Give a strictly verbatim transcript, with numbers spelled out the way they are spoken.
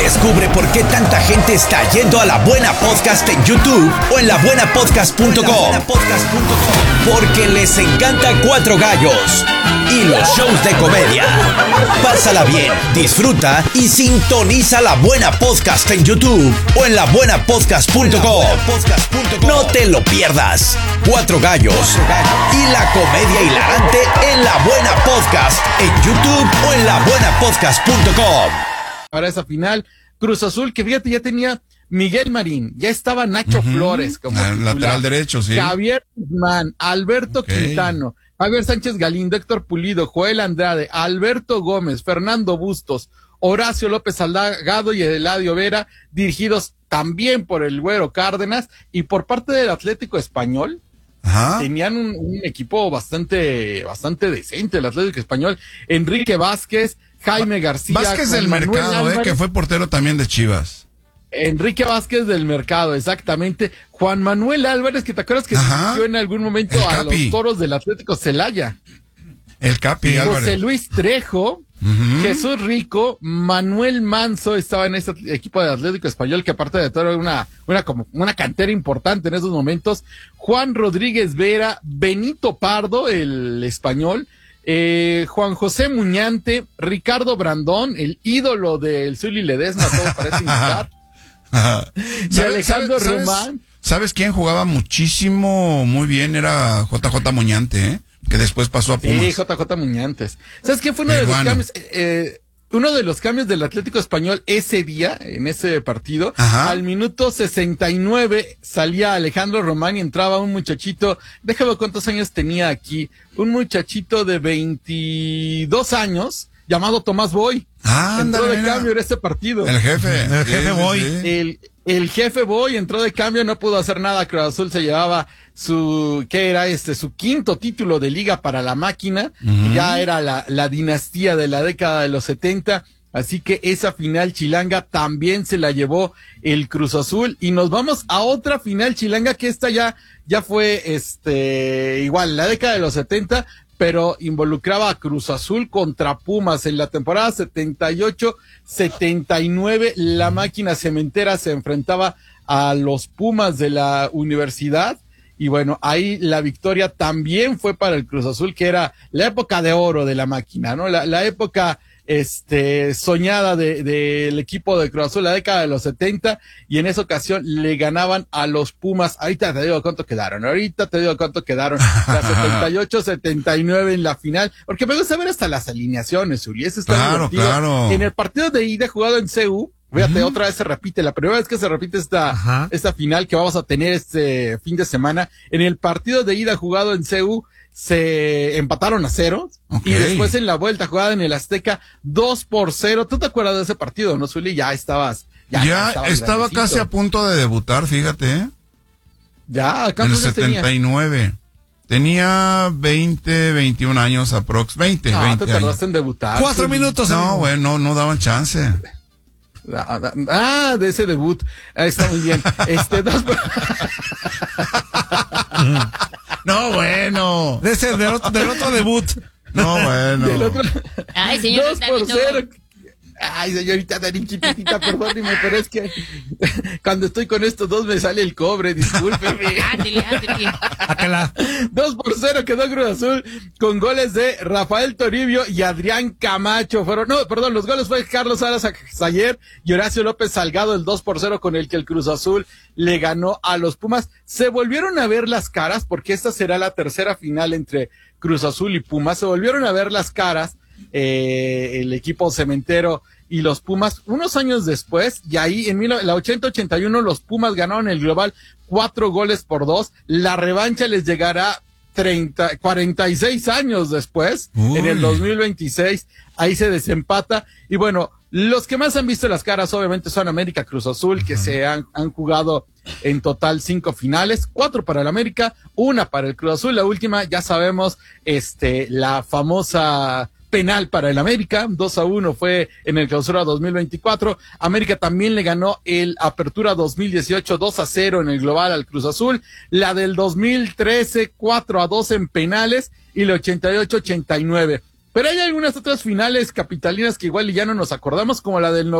Descubre por qué tanta gente está yendo a La Buena Podcast en YouTube o en la buena podcast punto com. Porque les encanta Cuatro Gallos y los shows de comedia. Pásala bien, disfruta y sintoniza La Buena Podcast en YouTube o en la buena podcast punto com. No te lo pierdas. Cuatro Gallos y la comedia hilarante en La Buena Podcast en YouTube o en la buena podcast punto com. Para esa final, Cruz Azul, que fíjate, ya tenía Miguel Marín, ya estaba Nacho uh-huh. Flores como titular, lateral derecho, sí. Javier Guzmán, Alberto okay. Quintano, Javier Sánchez Galindo, Héctor Pulido, Joel Andrade, Alberto Gómez, Fernando Bustos, Horacio López Salgado y Eladio Vera, dirigidos también por el Güero Cárdenas, y por parte del Atlético Español, Ajá. tenían un, un equipo bastante, bastante decente, el Atlético Español. Enrique Vázquez, Jaime García. Vázquez del Mercado, eh, que fue portero también de Chivas. Enrique Vázquez del Mercado, exactamente. Juan Manuel Álvarez, que te acuerdas que dirigió en algún momento el a Capi. los Toros del Atlético Celaya. El Capi José Álvarez. José Luis Trejo, uh-huh. Jesús Rico, Manuel Manso estaba en este equipo de Atlético Español, que aparte de todo era una, una, como una cantera importante en esos momentos. Juan Rodríguez Vera, Benito Pardo, el español, eh, Juan José Muñante, Ricardo Brandón, el ídolo del Zuli Ledesma, todo parece indicar. Y Alejandro ¿sabes, Román. ¿Sabes quién jugaba muchísimo, muy bien? Era J J Muñante, ¿eh? Que después pasó a Pumas. Sí, J J Muñantes. ¿Sabes qué fue uno de los cambios? Eh, uno de los cambios del Atlético Español ese día, en ese partido, Ajá. al minuto sesenta y nueve salía Alejandro Román y entraba un muchachito, déjame ver cuántos años tenía aquí, un muchachito de veintidós años, llamado Tomás Boy. Ah, entró andale, de mira. cambio en este partido. El jefe. El jefe sí, Boy. sí. El, el jefe Boy entró de cambio, no pudo hacer nada. Cruz Azul se llevaba su, ¿qué era este? Su quinto título de liga para la máquina. Uh-huh. Ya era la, la dinastía de la década de los setenta. Así que esa final chilanga también se la llevó el Cruz Azul. Y nos vamos a otra final chilanga, que esta ya, ya fue, este, igual, la década de los setenta, pero involucraba a Cruz Azul contra Pumas. En la temporada setenta y ocho setenta y nueve, la máquina cementera se enfrentaba a los Pumas de la universidad. Y bueno, ahí la victoria también fue para el Cruz Azul, que era la época de oro de la máquina, ¿no? La, la época este soñada de del equipo de Cruz Azul, la década de los setenta, y en esa ocasión le ganaban a los Pumas. Ahorita te digo cuánto quedaron, ahorita te digo cuánto quedaron, la setenta y ocho setenta y nueve en la final, porque me gusta ver hasta las alineaciones, Uri, eso está claro, divertido. Claro. En el partido de ida jugado en C U, fíjate, uh-huh. otra vez se repite, la primera vez que se repite esta, uh-huh. esta final que vamos a tener este fin de semana, en el partido de ida jugado en C U, se empataron a cero, okay. y después en la vuelta jugada en el Azteca, dos por cero. ¿Tú te acuerdas de ese partido, no, Zuli? Ya estabas. Ya, ya estabas estaba grandecito. Casi a punto de debutar, fíjate, ¿eh? Ya, acá en el setenta y nueve. Tenía veinte, veintiún años aprox, veinte, no, veinte te tardaste en debutar. Cuatro minutos. No, bueno, no, no daban chance. Ah, de ese debut. Ah, está muy bien. Este, dos por... No, bueno. De ese, del otro, del otro debut. No, bueno. Del otro... Ay, señor. Dos por cero. Ay, señorita Darín chiquitita, perdóneme, pero es que cuando estoy con estos dos me sale el cobre, discúlpeme. Dos por cero quedó Cruz Azul con goles de Rafael Toribio y Adrián Camacho. Fueron, no, perdón, los goles fue Carlos Salas Sayer y Horacio López Salgado, el dos por cero con el que el Cruz Azul le ganó a los Pumas. Se volvieron a ver las caras, porque esta será la tercera final entre Cruz Azul y Pumas. Se volvieron a ver las caras. Eh, el equipo cementero y los Pumas unos años después, y ahí en la ochenta ochenta y uno los Pumas ganaron el global cuatro goles por dos. La revancha les llegará treinta, cuarenta y seis años después. Uy. En el dos mil veintiséis, ahí se desempata. Y bueno, los que más han visto las caras obviamente son América, Cruz Azul, que uh-huh. se han, han jugado en total cinco finales, cuatro para el América, una para el Cruz Azul. La última, ya sabemos, este, la famosa penal para el América, dos a uno fue en el Clausura dos mil veinticuatro. América también le ganó el Apertura dos mil dieciocho dos a cero en el global al Cruz Azul. La del dos mil trece cuatro a dos en penales, y la ochenta y ocho ochenta y nueve. Pero hay algunas otras finales capitalinas que igual ya no nos acordamos, como la del